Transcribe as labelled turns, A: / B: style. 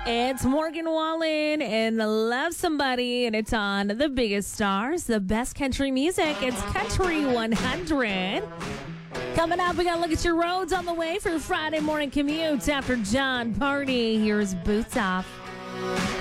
A: It's Morgan Wallen and Love Somebody, and it's on the biggest stars, the best country music. It's Country 100. Coming up, we got to look at your roads on the way for Friday morning commutes after John Party. Here's Boots Off.